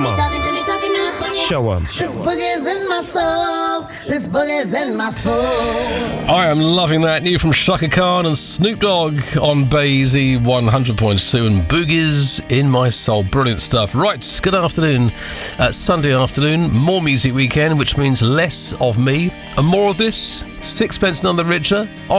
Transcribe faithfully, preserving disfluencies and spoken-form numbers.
Come on. Show 'em. This boogie's in my soul. This boogie's in my soul. I am loving that. New from Shaka Khan and Snoop Dogg on Basie one hundred point two and Boogies in My Soul. Brilliant stuff. Right, good afternoon. Uh, Sunday afternoon, more music weekend, which means less of me and more of this. Sixpence None the Richer.